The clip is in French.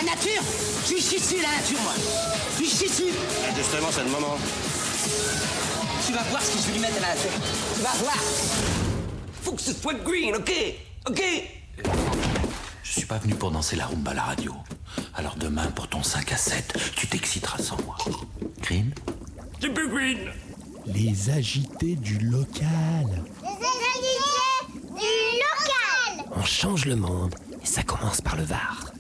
nature. Je suis issu de la nature, moi. Je suis issu. Justement, c'est le moment. Tu vas voir ce que je vais lui mettre à la nature. Tu vas voir. Faut que ce soit green, ok? Ok? Je suis pas venu pour danser la rumba à la radio. Alors demain, pour ton 5 à 7, tu t'exciteras sans moi. Green? C'est plus green. Les agités du local. Les agités du local. On change le monde et ça commence par le Var.